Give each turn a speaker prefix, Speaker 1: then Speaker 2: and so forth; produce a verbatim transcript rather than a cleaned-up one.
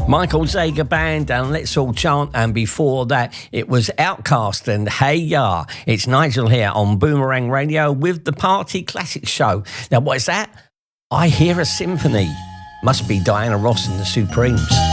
Speaker 1: Michael Zager Band and Let's All Chant, and before that it was Outcast and Hey Ya. It's Nigel here on Boomerang Radio with the Party Classics Show. Now what is that? I Hear a Symphony. Must be Diana Ross and the Supremes.